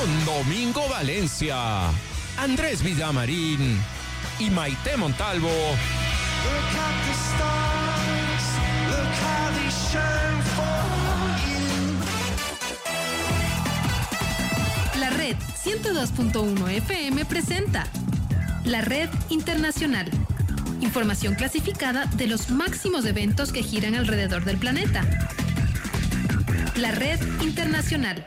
con Domingo Valencia, Andrés Villamarín y Maite Montalvo. Look at the stars, look how they shine for you. La Red 102.1 FM presenta La Red Internacional. Información clasificada de los máximos eventos que giran alrededor del planeta. La Red Internacional.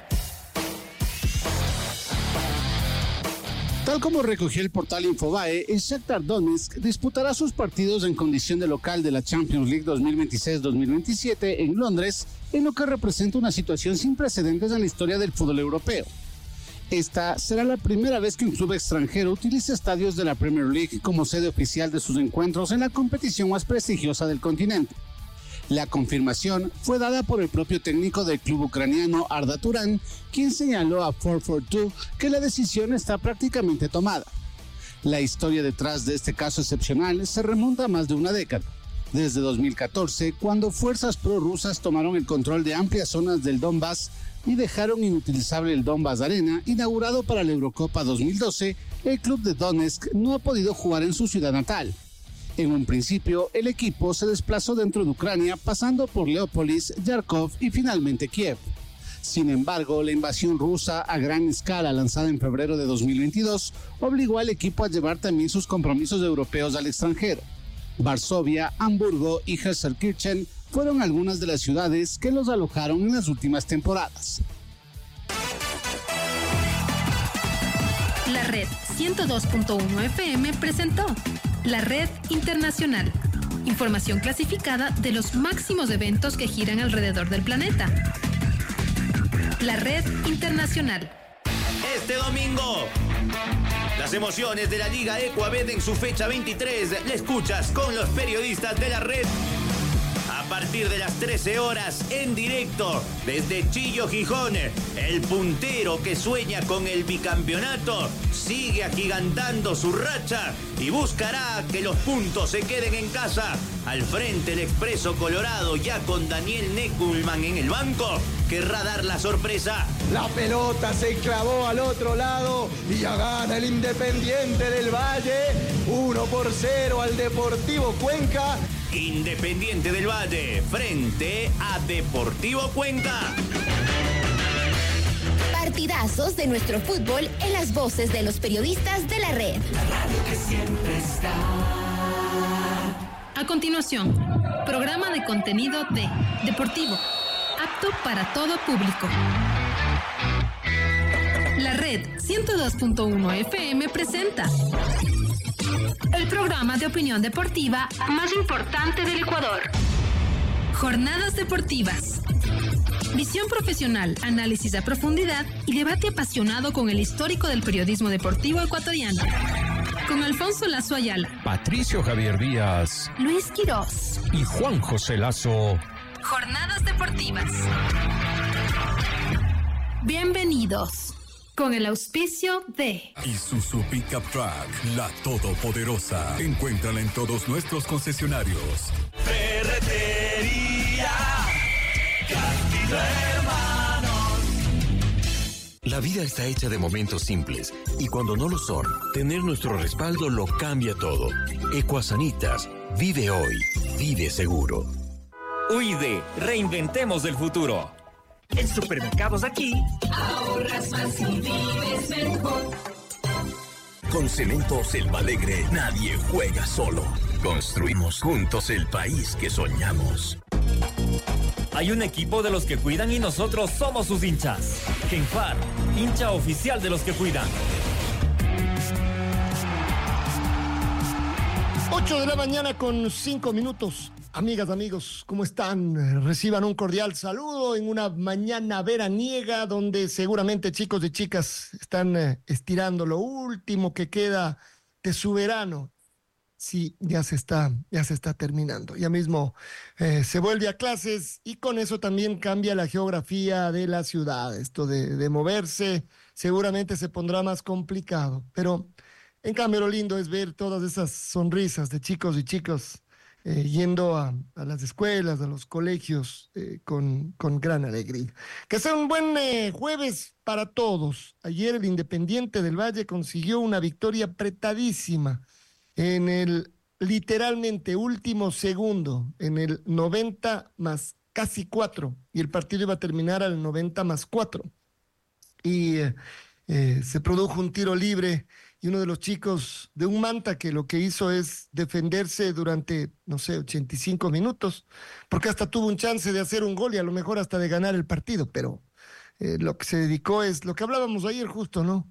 Tal como recogió el portal Infobae, el Shakhtar Donetsk disputará sus partidos en condición de local de la Champions League 2026-2027 en Londres, en lo que representa una situación sin precedentes en la historia del fútbol europeo. Esta será la primera vez que un club extranjero utilice estadios de la Premier League como sede oficial de sus encuentros en la competición más prestigiosa del continente. La confirmación fue dada por el propio técnico del club ucraniano Arda Turan, quien señaló a 442 que la decisión está prácticamente tomada. La historia detrás de este caso excepcional se remonta a más de una década. Desde 2014, cuando fuerzas prorrusas tomaron el control de amplias zonas del Donbass y dejaron inutilizable el Donbass Arena, inaugurado para la Eurocopa 2012, el club de Donetsk no ha podido jugar en su ciudad natal. En un principio, el equipo se desplazó dentro de Ucrania, pasando por Leópolis, Yarkov y finalmente Kiev. Sin embargo, la invasión rusa a gran escala lanzada en febrero de 2022 obligó al equipo a llevar también sus compromisos europeos al extranjero. Varsovia, Hamburgo y Gelsenkirchen fueron algunas de las ciudades que los alojaron en las últimas temporadas. La Red 102.1 FM presentó La Red Internacional. Información clasificada de los máximos eventos que giran alrededor del planeta. La Red Internacional. Este domingo, las emociones de la Liga Ecuabet en su fecha 23 la escuchas con los periodistas de la Red. A partir de las 13 horas en directo desde Chillo, Gijón, el puntero que sueña con el bicampeonato sigue agigantando su racha y buscará que los puntos se queden en casa. Al frente el Expreso Colorado, ya con Daniel Neckulman en el banco, querrá dar la sorpresa. La pelota se clavó al otro lado y ya gana el Independiente del Valle 1-0 al Deportivo Cuenca. Independiente del Valle frente a Deportivo Cuenca. Partidazos de nuestro fútbol en las voces de los periodistas de la Red. La radio que siempre está. A continuación, programa de contenido de Deportivo, apto para todo público. La Red 102.1 FM presenta el programa de opinión deportiva más importante del Ecuador. Jornadas deportivas. Visión profesional, análisis a profundidad y debate apasionado con el histórico del periodismo deportivo ecuatoriano. Con Alfonso Lazo Ayala, Patricio Javier Díaz, Luis Quirós y Juan José Lazo. Jornadas deportivas. Bienvenidos. Con el auspicio de Isuzu Pickup Truck, la todopoderosa. Encuéntrala en todos nuestros concesionarios. Ferretería Castillo Hermanos. La vida está hecha de momentos simples y cuando no lo son, tener nuestro respaldo lo cambia todo. Ecuasanitas, vive hoy, vive seguro. UIDE, reinventemos el futuro. En Supermercados Aquí, ahorras más y vives mejor. Con Cementos Selva Alegre, nadie juega solo. Construimos juntos el país que soñamos. hay un equipo de los que cuidan y nosotros somos sus hinchas. Genfar, hincha oficial de los que cuidan. 8 de la mañana con 5 minutos. Amigas, amigos, ¿cómo están? Reciban un cordial saludo en una mañana veraniega donde seguramente chicos y chicas están estirando lo último que queda de su verano. Sí, ya se está terminando. Ya mismo se vuelve a clases y con eso también cambia la geografía de la ciudad. Esto de moverse seguramente se pondrá más complicado, pero en cambio lo lindo es ver todas esas sonrisas de chicos y chicas yendo a las escuelas, a los colegios, con gran alegría. Que sea un buen jueves para todos. Ayer el Independiente del Valle consiguió una victoria apretadísima en el literalmente último segundo, en el 90 más casi 4, y el partido iba a terminar al 90 más 4. Y se produjo un tiro libre y uno de los chicos de un Manta que lo que hizo es defenderse durante, 85 minutos, porque hasta tuvo un chance de hacer un gol y a lo mejor hasta de ganar el partido, pero lo que se dedicó es lo que hablábamos ayer justo, ¿no?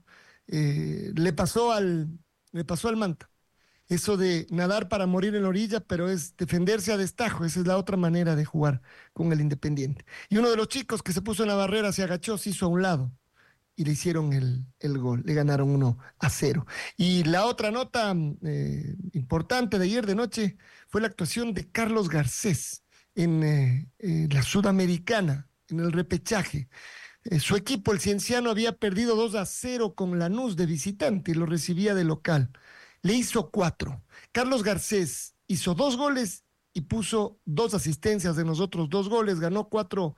Le pasó al Manta. Eso de nadar para morir en la orilla, pero es defenderse a destajo. Esa es la otra manera de jugar con el Independiente. Y uno de los chicos que se puso en la barrera se agachó, se hizo a un lado y le hicieron el gol. Le ganaron 1-0. Y la otra nota importante de ayer de noche fue la actuación de Carlos Garcés en la Sudamericana, en el repechaje. Su equipo, el Cienciano, había perdido 2-0 con Lanús de visitante y lo recibía de local. Le hizo 4. Carlos Garcés hizo 2 goles y puso 2 asistencias de nosotros, 2 goles, ganó 4-0,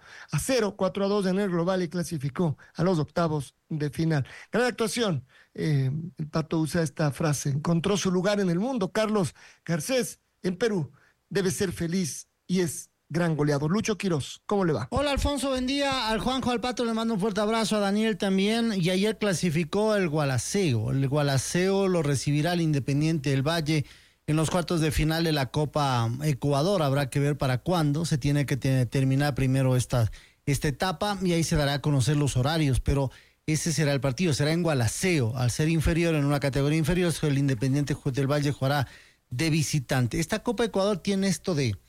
4-2 en el global y clasificó a los octavos de final. Gran actuación. El Pato usa esta frase: encontró su lugar en el mundo. Carlos Garcés en Perú debe ser feliz y es gran goleador. Lucho Quiroz, ¿cómo le va? Hola Alfonso, buen día. Al Juanjo, al Pato le mando un fuerte abrazo, a Daniel también. Y ayer clasificó el Gualaceo. El Gualaceo lo recibirá el Independiente del Valle en los cuartos de final de la Copa Ecuador. Habrá que ver para cuándo. Se tiene que terminar primero esta etapa y ahí se dará a conocer los horarios, pero ese será el partido, será en Gualaceo. Al ser inferior, en una categoría inferior, el Independiente del Valle jugará de visitante. Esta Copa Ecuador tiene esto de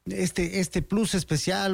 este plus especial,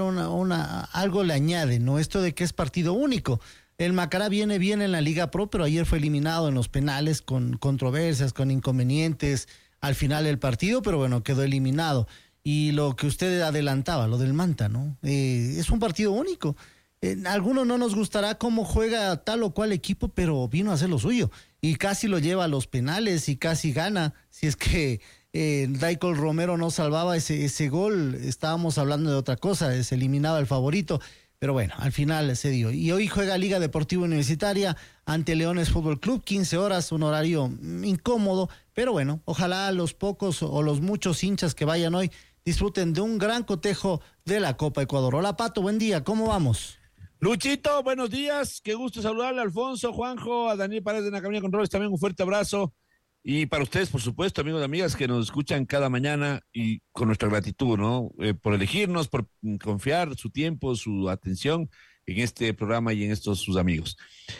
algo le añade, ¿no? Esto de que es partido único. El Macará viene bien en la Liga Pro, pero ayer fue eliminado en los penales con controversias, con inconvenientes al final del partido, pero bueno, quedó eliminado. Y lo que usted adelantaba, lo del Manta, ¿no? Es un partido único. A algunos no nos gustará cómo juega tal o cual equipo, pero vino a hacer lo suyo. Y casi lo lleva a los penales y casi gana. Si es que Daicol Romero no salvaba ese gol, estábamos hablando de otra cosa, se eliminaba el favorito, pero bueno, al final se dio. Y hoy juega Liga Deportiva Universitaria ante Leones Fútbol Club, 15 horas, un horario incómodo, pero bueno, ojalá los pocos o los muchos hinchas que vayan hoy disfruten de un gran cotejo de la Copa Ecuador. Hola Pato, buen día, ¿cómo vamos? Luchito, buenos días, qué gusto saludarle a Alfonso, Juanjo, a Daniel Paredes de la Cabina de Controles, también un fuerte abrazo. Y para ustedes, por supuesto, amigos y amigas que nos escuchan cada mañana y con nuestra gratitud, ¿no? Por elegirnos, por confiar su tiempo, su atención en este programa y en estos sus amigos.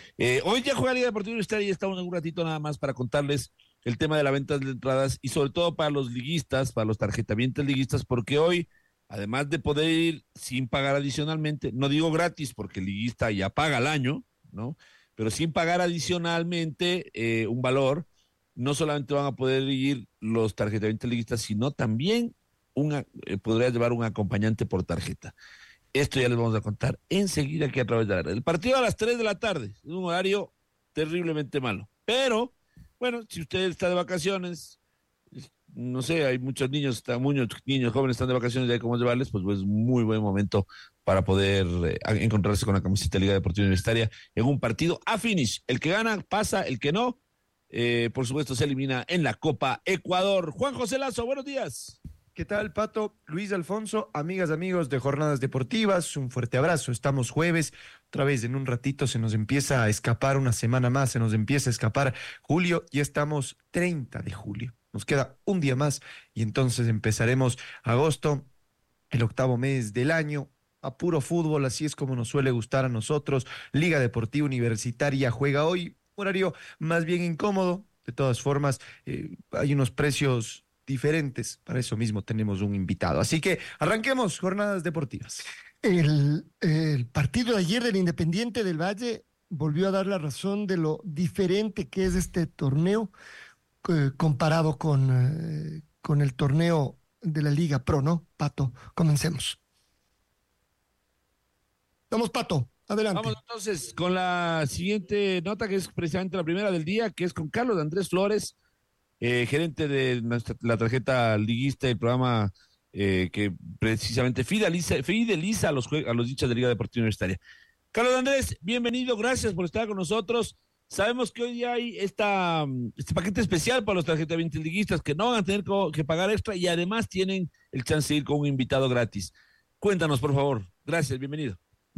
Hoy ya juega Liga Deportiva Universitaria y estamos en un ratito nada más para contarles el tema de la venta de entradas y sobre todo para los liguistas, para los tarjetavientes liguistas, porque hoy, además de poder ir sin pagar adicionalmente, no digo gratis porque el liguista ya paga al año, ¿no? Pero sin pagar adicionalmente un valor, no solamente van a poder ir los tarjetavientes liguistas, sino también podría llevar un acompañante por tarjeta. Esto ya les vamos a contar enseguida aquí a través de la red. El partido a las 3 de la tarde, es un horario terriblemente malo. Pero, bueno, si usted está de vacaciones, no sé, hay muchos niños jóvenes están de vacaciones y hay cómo llevarles, pues es muy buen momento para poder encontrarse con la camiseta de Liga Deportiva Universitaria en un partido a finish. El que gana pasa, el que no, por supuesto, se elimina en la Copa Ecuador. Juan José Lazo, buenos días. ¿Qué tal, Pato? Luis Alfonso, amigas, amigos de Jornadas Deportivas, un fuerte abrazo. Estamos jueves, otra vez en un ratito se nos empieza a escapar una semana más, se nos empieza a escapar julio, y estamos 30 de julio. Nos queda un día más y entonces empezaremos agosto, el octavo mes del año, a puro fútbol, así es como nos suele gustar a nosotros. Liga Deportiva Universitaria juega hoy, horario más bien incómodo. De todas formas, hay unos precios diferentes. Para eso mismo tenemos un invitado. Así que arranquemos Jornadas Deportivas. El partido de ayer del Independiente del Valle volvió a dar la razón de lo diferente que es este torneo comparado con el torneo de la Liga Pro, ¿no? Pato, comencemos. Vamos, Pato. Adelante. Vamos entonces con la siguiente nota, que es precisamente la primera del día, que es con Carlos Andrés Flores, gerente de la tarjeta liguista del programa que precisamente fideliza a los hinchas de Liga Deportiva Universitaria. Carlos Andrés, bienvenido, gracias por estar con nosotros. Sabemos que hoy día hay este paquete especial para los tarjetas 20 liguistas que no van a tener que pagar extra y además tienen el chance de ir con un invitado gratis. Cuéntanos, por favor. Gracias, bienvenido.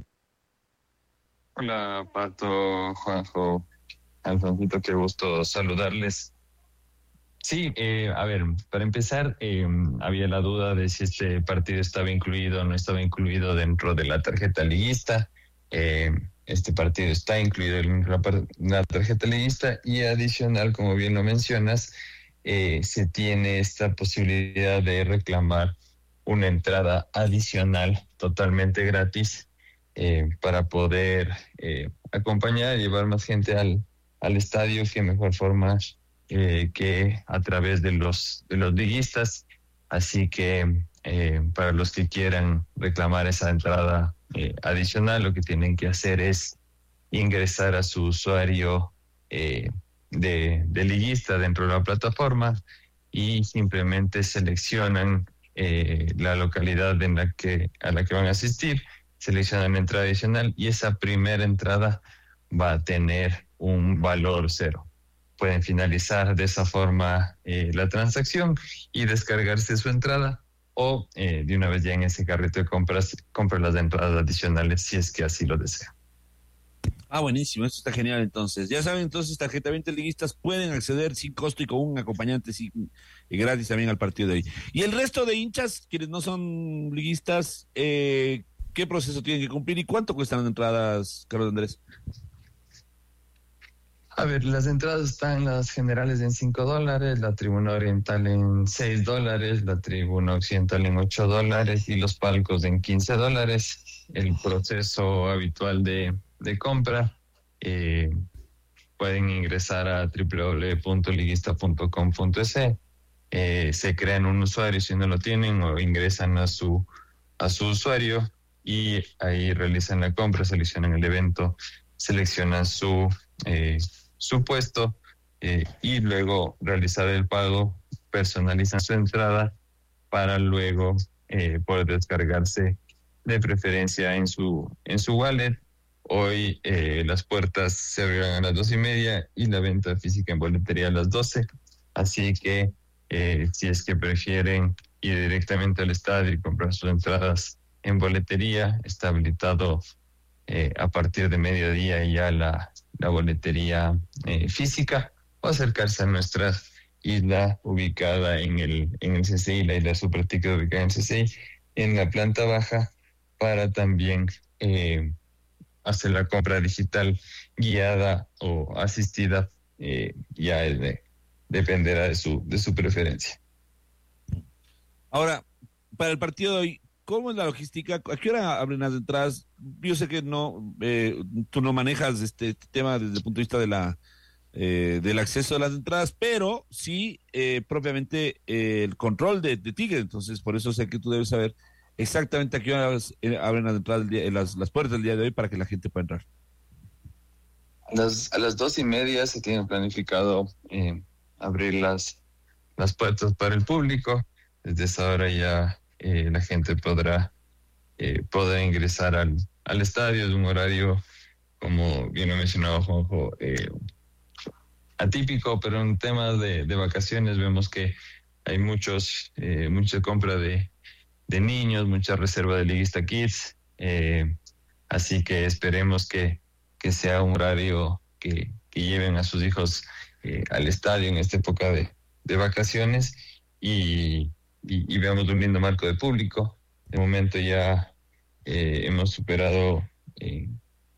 Hola, Pato, Juanjo, Alfonsito, qué gusto saludarles. Sí, a ver, para empezar, había la duda de si este partido estaba incluido o no estaba incluido dentro de la tarjeta liguista. Este partido está incluido en la tarjeta liguista y adicional, como bien lo mencionas, se tiene esta posibilidad de reclamar una entrada adicional totalmente gratis para poder acompañar y llevar más gente al estadio. Qué mejor forma que a través de los liguistas. Así que para los que quieran reclamar esa entrada adicional, lo que tienen que hacer es ingresar a su usuario de liguista dentro de la plataforma y simplemente seleccionan la localidad a la que van a asistir, seleccionan la entrada adicional y esa primera entrada va a tener un valor cero. Pueden finalizar de esa forma la transacción y descargarse su entrada, o de una vez ya en ese carrito de compras, compre las entradas adicionales si es que así lo desea. Ah, buenísimo, esto está genial entonces. Ya saben, entonces, tarjeta 20 liguistas pueden acceder sin costo y con un acompañante y gratis también al partido de hoy. Y el resto de hinchas, quienes no son liguistas, ¿qué proceso tienen que cumplir y cuánto cuestan las entradas, Carlos Andrés? A ver, las entradas están las generales en $5, la tribuna oriental en $6, la tribuna occidental en $8 y los palcos en $15. El proceso habitual de compra, pueden ingresar a www.liguista.com.es, se crean un usuario si no lo tienen o ingresan a su usuario y ahí realizan la compra, seleccionan el evento, seleccionan su puesto y luego realizar el pago, personalizan su entrada para luego poder descargarse de preferencia en su wallet. Hoy las puertas se abrirán a las 2:30 y la venta física en boletería a las 12. Así que si es que prefieren ir directamente al estadio y comprar sus entradas en boletería, está habilitado a partir de mediodía ya la boletería física, o acercarse a nuestra isla ubicada en el CCI, la isla Super Ticket ubicada en el CCI, en la planta baja, para también hacer la compra digital guiada o asistida, ya dependerá de su preferencia. Ahora, para el partido de hoy, ¿cómo es la logística? ¿A qué hora abren las entradas? Yo sé que tú no manejas este tema desde el punto de vista del acceso a las entradas, pero sí propiamente el control de ticket. Entonces, por eso sé que tú debes saber exactamente a qué horas abren las entradas, las puertas del día de hoy para que la gente pueda entrar. A las 2:30 se tiene planificado abrir las puertas para el público. Desde esa hora ya la gente podrá ingresar al estadio. de un horario, como bien lo mencionaba Juanjo, atípico, pero en temas de vacaciones vemos que hay mucha compra de niños, mucha reserva de Liguista Kids, así que esperemos que sea un horario que lleven a sus hijos al estadio en esta época de vacaciones y veamos un lindo marco de público. De momento ya hemos superado en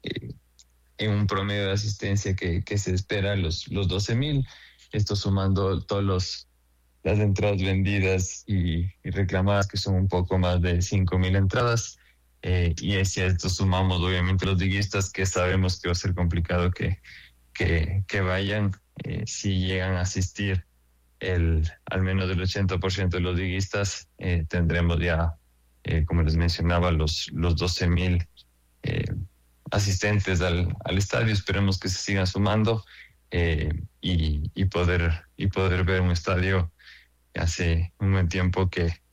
un promedio de asistencia que se espera los 12,000, esto sumando todas las entradas vendidas y reclamadas, que son un poco más de 5,000 entradas, y si a esto sumamos obviamente los liguistas, que sabemos que va a ser complicado que vayan. Si llegan a asistir al menos el 80% de los liguistas, tendremos ya, como les mencionaba, los 12,000 asistentes al estadio. Esperemos que se sigan sumando y poder ver un estadio. Hace un buen tiempo que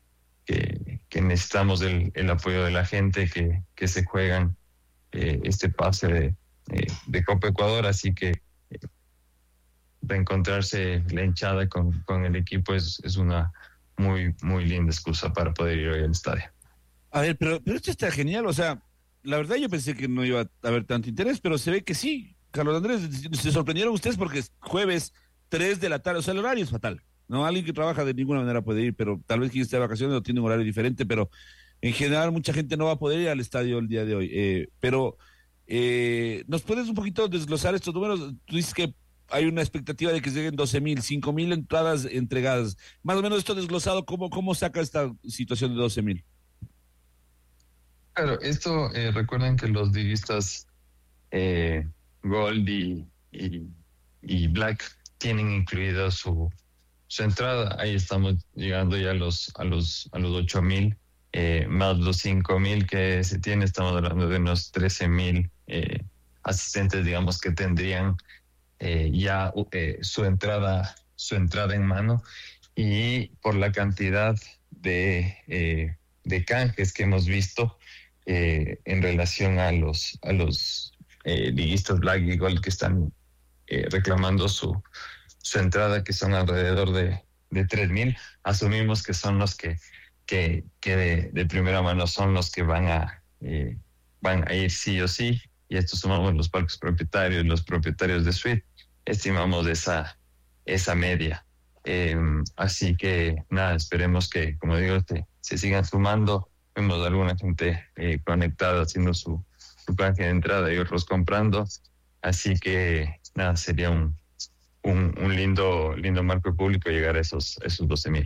que necesitamos el apoyo de la gente, que se juegan este pase de Copa Ecuador, así que reencontrarse la hinchada con el equipo es una muy, muy linda excusa para poder ir hoy al estadio. A ver, pero esto está genial, o sea, la verdad yo pensé que no iba a haber tanto interés, pero se ve que sí. Carlos Andrés, se sorprendieron ustedes porque es jueves 3 de la tarde, o sea, el horario es fatal, ¿no? Alguien que trabaja de ninguna manera puede ir, pero tal vez quien esté de vacaciones o tiene un horario diferente, pero en general mucha gente no va a poder ir al estadio el día de hoy. ¿Nos puedes un poquito desglosar estos números? Tú dices que hay una expectativa de que lleguen 12,000, 5,000 entradas entregadas. Más o menos esto desglosado, ¿cómo saca esta situación de 12,000? Claro, esto recuerden que los liguistas Gold y Black tienen incluida su entrada. Ahí estamos llegando ya a los 8,000, más los 5,000 que se tiene. Estamos hablando de unos 13,000 asistentes, digamos, que tendrían ya su entrada en mano, y por la cantidad de canjes que hemos visto en relación a los liguistas Black y Gold que están reclamando su entrada, que son alrededor de 3,000, asumimos que son los que de primera mano son los que van a ir sí o sí, y esto sumamos los palcos propietarios, los propietarios de suite, estimamos esa media. Así que nada, esperemos que, como digo, se sigan sumando. Vemos alguna gente conectada haciendo su canje de entrada y otros comprando. Así que nada, sería un lindo marco público llegar a esos 12,000.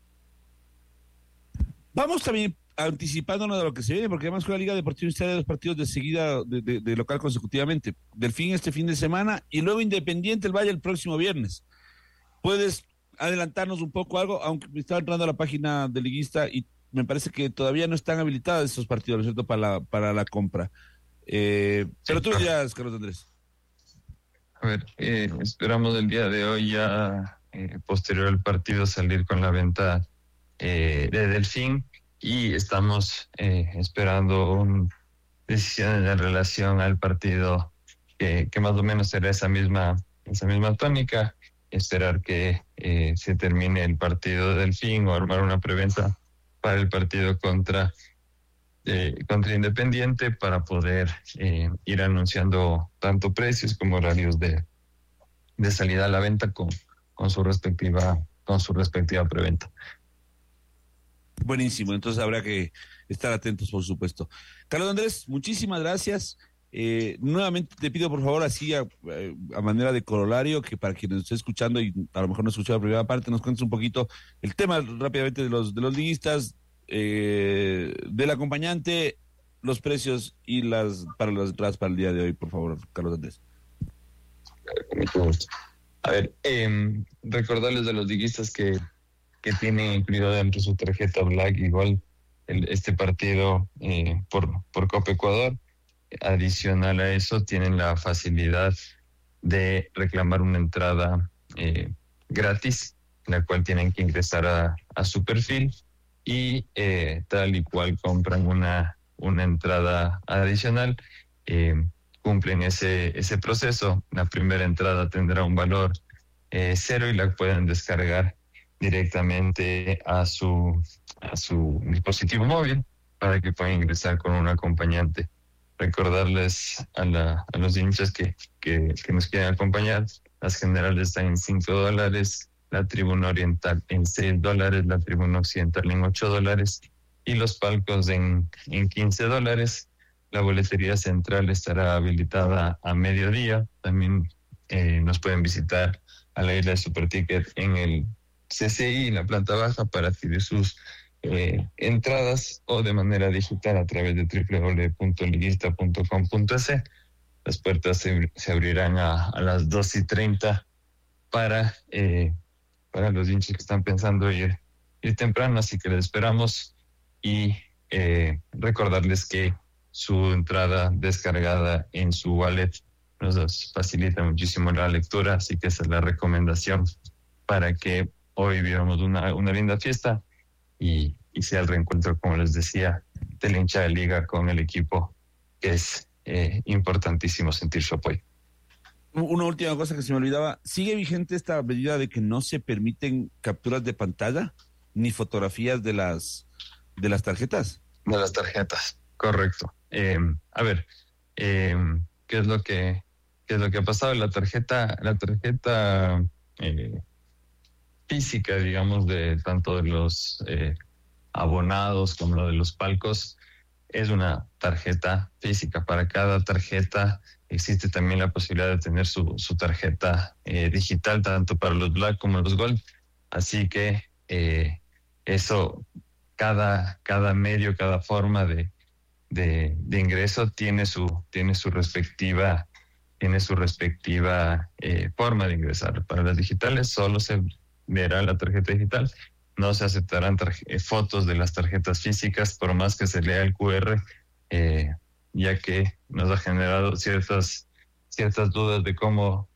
Vamos también anticipándonos de lo que se viene, porque además juega Liga Deportiva Universitaria 2 partidos de seguida de local consecutivamente. Delfín este fin de semana y luego Independiente el Valle el próximo viernes. ¿Puedes adelantarnos un poco algo? Aunque me estaba entrando a la página de Liguista y me parece que todavía no están habilitados esos partidos, ¿no es cierto?, para la compra. Pero tú dirás, Carlos Andrés. A ver, esperamos el día de hoy ya, posterior al partido, salir con la venta de Delfín, y estamos esperando decisiones en relación al partido que más o menos será esa misma tónica, esperar que se termine el partido de Delfín o armar una preventa para el partido contra Independiente, para poder ir anunciando tanto precios como horarios de salida a la venta con su respectiva preventa. Buenísimo, entonces habrá que estar atentos, por supuesto. Carlos Andrés, muchísimas gracias. Nuevamente te pido, por favor, así a manera de corolario, que para quien nos esté escuchando y a lo mejor no escuchó la primera parte, nos cuentes un poquito el tema rápidamente de los liguistas, del acompañante, los precios y para las entradas para el día de hoy, por favor, Carlos Andrés. A ver, recordarles de los liguistas que tienen incluido dentro de su tarjeta Black igual este partido por Copa Ecuador. Adicional a eso, tienen la facilidad de reclamar una entrada gratis, la cual tienen que ingresar a su perfil, y tal y cual compran una entrada adicional, cumplen ese proceso. La primera entrada tendrá un valor 0 y la pueden descargar directamente a su dispositivo móvil para que puedan ingresar con un acompañante. Recordarles a los hinchas que nos quieren acompañar, las generales están en $5, la tribuna oriental en $6, la tribuna occidental en $8 y los palcos en $15. La boletería central estará habilitada a mediodía. También nos pueden visitar a la isla de Superticket en el CCI, en la planta baja, para adquirir sus entradas, o de manera digital a través de www.liguista.com.es. Las puertas se abrirán a las 2:30 para los hinchas que están pensando ir temprano, así que les esperamos, y recordarles que su entrada descargada en su wallet nos facilita muchísimo la lectura, así que esa es la recomendación para que hoy vivamos una linda fiesta y y sea el reencuentro, como les decía, del hincha de liga con el equipo, que es importantísimo sentir su apoyo. Una última cosa que se me olvidaba, ¿sigue vigente esta medida de que no se permiten capturas de pantalla ni fotografías de las tarjetas? De las tarjetas, correcto. A ver, ¿qué es lo que ha pasado? La tarjeta física, digamos, de tanto de los abonados como la de los palcos, es una tarjeta física. Para cada tarjeta existe también la posibilidad de tener su tarjeta digital, tanto para los Black como los Gold. Así que eso, cada medio, cada forma de ingreso tiene su respectiva forma de ingresar. Para las digitales solo se verá la tarjeta digital, no se aceptarán fotos de las tarjetas físicas, por más que se lea el QR, ya que nos ha generado ciertas dudas de cómo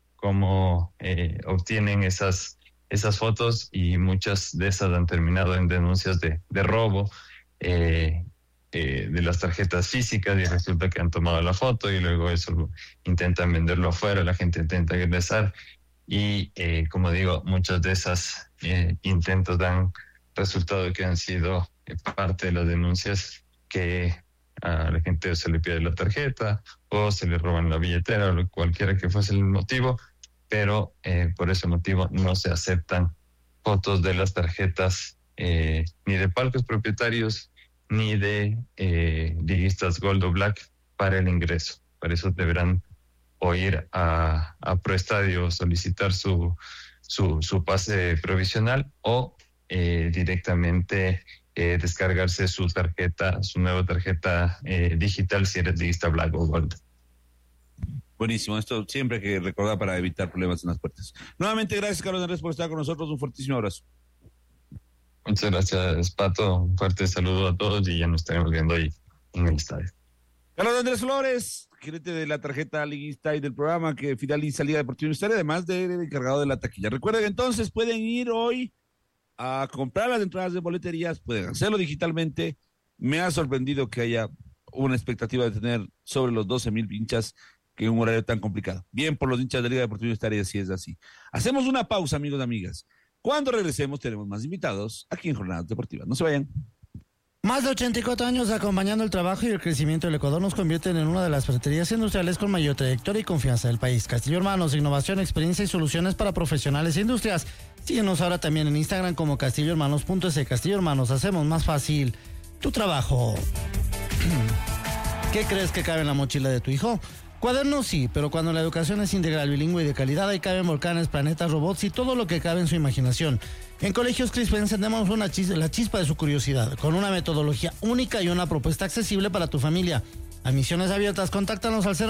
obtienen esas fotos, y muchas de esas han terminado en denuncias de robo de las tarjetas físicas, y resulta que han tomado la foto y luego eso intentan venderlo afuera, la gente intenta ingresar y como digo, muchas de esas intentos dan resultado de que han sido parte de las denuncias, que a la gente se le pierde la tarjeta o se le roban la billetera o cualquiera que fuese el motivo, pero por ese motivo no se aceptan fotos de las tarjetas ni de palcos propietarios ni de liguistas Gold o Black para el ingreso. Para eso deberán o ir a Proestadio, solicitar su pase provisional, o directamente descargarse su nueva tarjeta digital si eres liguista Black o Gold. Buenísimo, esto siempre hay que recordar para evitar problemas en las puertas. Nuevamente, gracias, Carlos Andrés, por estar con nosotros. Un fuertísimo abrazo. Muchas gracias, Pato. Un fuerte saludo a todos y ya nos estaremos viendo ahí en el estadio. Carlos Andrés Flores, gerente de la tarjeta liguista y del programa que finaliza Liga Deportiva Universitaria, además del encargado de la taquilla. Recuerden que entonces pueden ir hoy a comprar las entradas de boleterías, pueden hacerlo digitalmente. Me ha sorprendido que haya una expectativa de tener sobre los 12,000 hinchas, que en un horario tan complicado. Bien por los hinchas de Liga Deportiva Universitaria, si es así. Hacemos una pausa, amigos y amigas. Cuando regresemos tenemos más invitados aquí en Jornadas Deportivas. No se vayan. Más de 84 años acompañando el trabajo y el crecimiento del Ecuador nos convierten en una de las ferreterías industriales con mayor trayectoria y confianza del país. Castillo Hermanos, innovación, experiencia y soluciones para profesionales e industrias. Síguenos ahora también en Instagram como castillohermanos.es. Castillo Hermanos, hacemos más fácil tu trabajo. ¿Qué crees que cabe en la mochila de tu hijo? Cuadernos sí, pero cuando la educación es integral, bilingüe y de calidad, ahí caben volcanes, planetas, robots y todo lo que cabe en su imaginación. En Colegios Crispe encendemos la chispa de su curiosidad, con una metodología única y una propuesta accesible para tu familia. Admisiones abiertas, contáctanos al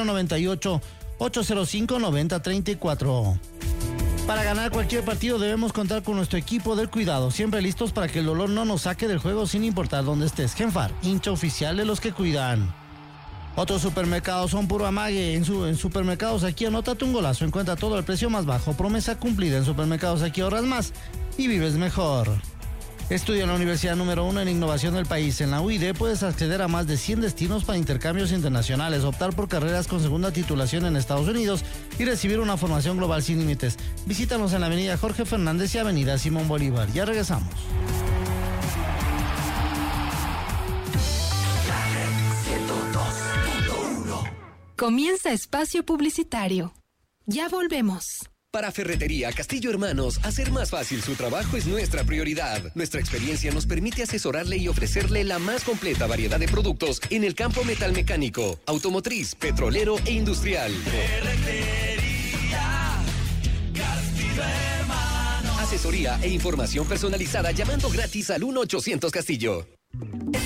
098-805-9034. Para ganar cualquier partido debemos contar con nuestro equipo del cuidado, siempre listos para que el dolor no nos saque del juego sin importar dónde estés. Genfar, hincha oficial de los que cuidan. Otros supermercados son puro amague. En Supermercados Aquí anótate un golazo. Encuentra todo al precio más bajo. Promesa cumplida. En Supermercados Aquí ahorras más y vives mejor. Estudia en la Universidad número 1 en Innovación del país. En la UID puedes acceder a más de 100 destinos para intercambios internacionales, optar por carreras con segunda titulación en Estados Unidos y recibir una formación global sin límites. Visítanos en la avenida Jorge Fernández y avenida Simón Bolívar. Ya regresamos. Comienza espacio publicitario. Ya volvemos. Para Ferretería Castillo Hermanos, hacer más fácil su trabajo es nuestra prioridad. Nuestra experiencia nos permite asesorarle y ofrecerle la más completa variedad de productos en el campo metalmecánico, automotriz, petrolero e industrial. Ferretería Castillo Hermanos. Asesoría e información personalizada llamando gratis al 1-800 Castillo.